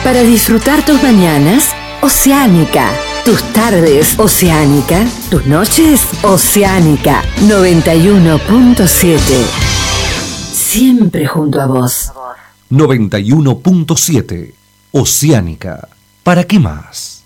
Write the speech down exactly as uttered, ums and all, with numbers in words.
Para disfrutar tus mañanas, Oceánica. Tus tardes, Oceánica. Tus noches, Oceánica. noventa y uno punto siete. Siempre junto a vos. noventa y uno punto siete. Oceánica. ¿Para qué más?